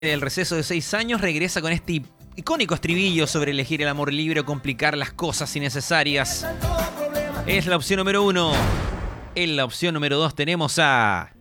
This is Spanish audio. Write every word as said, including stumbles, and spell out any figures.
El receso de seis años regresa con este icónico estribillo sobre elegir el amor libre o complicar las cosas innecesarias. Es la opción número uno. En la opción número dos tenemos a...